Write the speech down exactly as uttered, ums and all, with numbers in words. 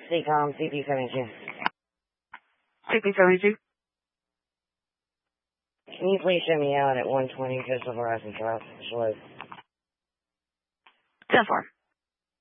C COM, C P seventy-two. C P seventy-two. Can you please show me out at one twenty Coastal Verizon Drive? ten four.